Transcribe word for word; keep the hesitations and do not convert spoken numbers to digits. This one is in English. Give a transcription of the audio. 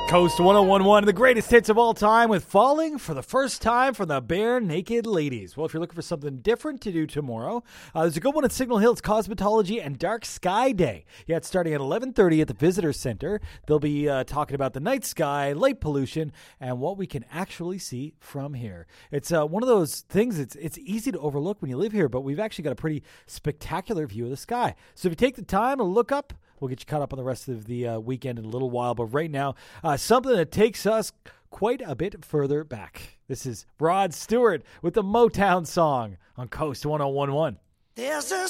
Coast one oh one one, the greatest hits of all time with Falling for the first time from the Bare Naked Ladies. Well, if you're looking for something different to do tomorrow, uh, there's a good one at Signal Hill. It's Cosmetology and Dark Sky Day. Yeah, it's starting at eleven thirty at the Visitor Center. They'll be uh, talking about the night sky, light pollution, and what we can actually see from here. It's uh, one of those things, it's, it's easy to overlook when you live here, but we've actually got a pretty spectacular view of the sky. So if you take the time to look up, we'll get you caught up on the rest of the uh, weekend in a little while. But right now, uh, something that takes us quite a bit further back. This is Rod Stewart with the Motown song on Coast one oh one one. There's a